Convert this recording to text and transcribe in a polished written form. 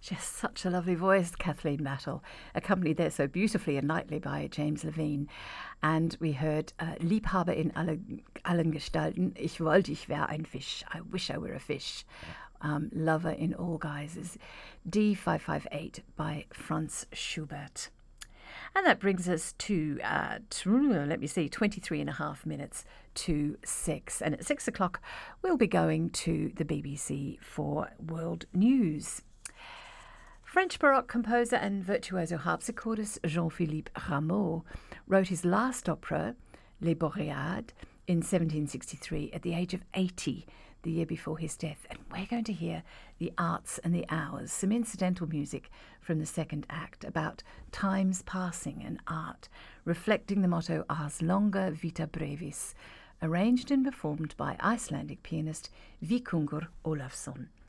She has such a lovely voice, Kathleen Mattel, accompanied there so beautifully and lightly by James Levine. And we heard Liebhaber in allen Gestalten, Ich wollte, ich wär ein Fisch, I wish I were a fish. Lover in all guises, D558 by Franz Schubert. And that brings us to, 23 and a half minutes to 6. And at 6 o'clock, we'll be going to the BBC for World News. French Baroque composer and virtuoso harpsichordist Jean-Philippe Rameau wrote his last opera, Les Boreades, in 1763 at the age of 80, the year before his death. And we're going to hear The Arts and the Hours, some incidental music from the second act about time's passing and art, reflecting the motto Ars Longa Vita Brevis, arranged and performed by Icelandic pianist Víkingur Ólafsson.